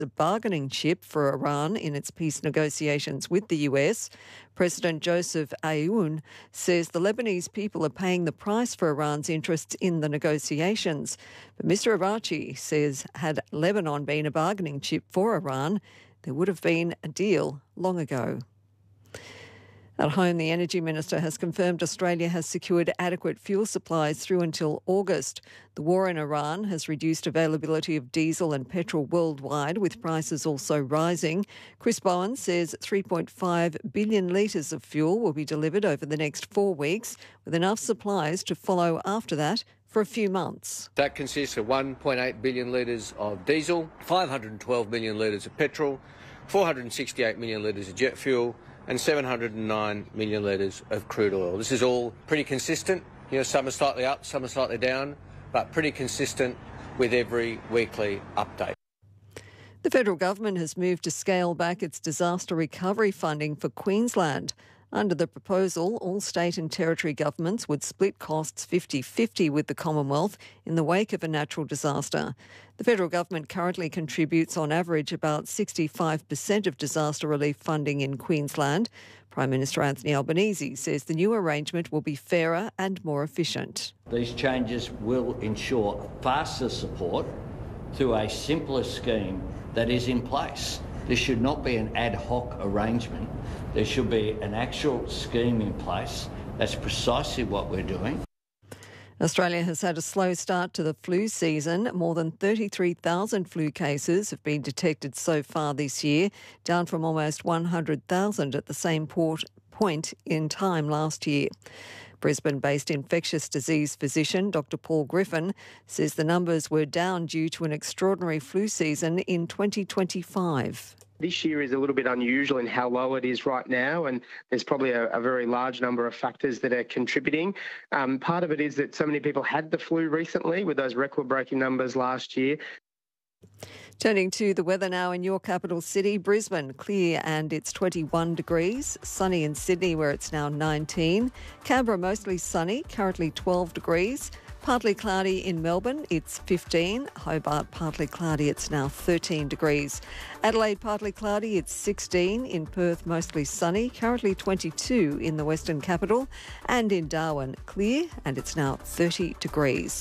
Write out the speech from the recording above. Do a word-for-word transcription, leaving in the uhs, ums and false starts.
the bargaining chip for Iran in its peace negotiations with the U S. President Joseph Aoun says the Lebanese people are paying the price for Iran's interests in the negotiations. But Mister Arachi says had Lebanon been a bargaining chip for Iran, there would have been a deal long ago. At home, the Energy Minister has confirmed Australia has secured adequate fuel supplies through until August. The war in Iran has reduced availability of diesel and petrol worldwide, with prices also rising. Chris Bowen says three point five billion litres of fuel will be delivered over the next four weeks, with enough supplies to follow after that for a few months. That consists of one point eight billion litres of diesel, five hundred twelve million litres of petrol, four hundred sixty-eight million litres of jet fuel, and seven hundred nine million litres of crude oil. This is all pretty consistent. You know, some are slightly up, some are slightly down, but pretty consistent with every weekly update. The federal government has moved to scale back its disaster recovery funding for Queensland. Under the proposal, all state and territory governments would split costs fifty-fifty with the Commonwealth in the wake of a natural disaster. The federal government currently contributes on average about sixty-five percent of disaster relief funding in Queensland. Prime Minister Anthony Albanese says the new arrangement will be fairer and more efficient. These changes will ensure faster support through a simpler scheme that is in place. This should not be an ad hoc arrangement. There should be an actual scheme in place. That's precisely what we're doing. Australia has had a slow start to the flu season. More than thirty-three thousand flu cases have been detected so far this year, down from almost one hundred thousand at the same port point in time last year. Brisbane-based infectious disease physician Doctor Paul Griffin says the numbers were down due to an extraordinary flu season in twenty twenty-five. This year is a little bit unusual in how low it is right now, and there's probably a, a very large number of factors that are contributing. Um, part of it is that so many people had the flu recently with those record-breaking numbers last year. Turning to the weather now in your capital city, Brisbane, clear and it's twenty-one degrees. Sunny in Sydney where it's now nineteen. Canberra mostly sunny, currently twelve degrees. Partly cloudy in Melbourne, it's fifteen. Hobart partly cloudy, it's now thirteen degrees. Adelaide partly cloudy, it's sixteen. In Perth mostly sunny, currently twenty-two in the Western Capital. And in Darwin clear and it's now thirty degrees.